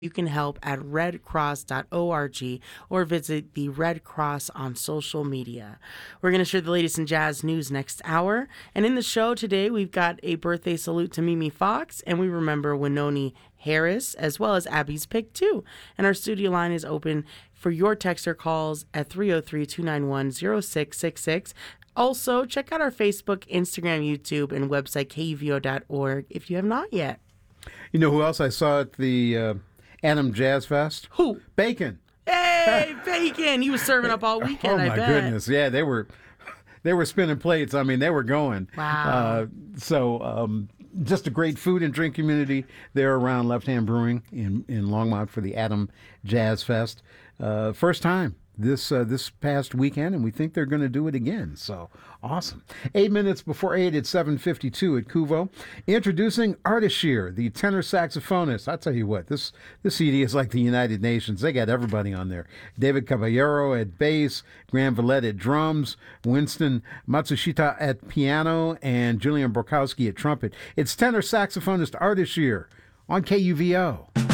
you can help at redcross.org or visit the Red Cross on social media. We're going to share the latest in jazz news next hour. And in the show today, we've got a birthday salute to Mimi Fox, and we remember Winoni Harris, as well as Abby's pick, too. And our studio line is open for your text or calls at 303-291-0666. Also, check out our Facebook, Instagram, YouTube, and website, kuvo.org, if you have not yet. You know who else I saw at the Adam Jazz Fest? Who? Bacon. Hey, Bacon! He was serving up all weekend, Oh, I my bet. goodness. Yeah, they were spinning plates. I mean, they were going. Wow. Just a great food and drink community there around Left Hand Brewing in Longmont for the Adam Jazz Fest. First time this past weekend, and we think they're going to do it again. So awesome. 8 minutes before 8 at 7:52 at Kuvo. Introducing Ardashir, the tenor saxophonist. I tell you what, this CD is like the United Nations. They got everybody on there. David Caballero at bass, Graham Vallette at drums, Winston Matsushita at piano, and Julian Borkowski at trumpet. It's tenor saxophonist Ardashir on KUVO.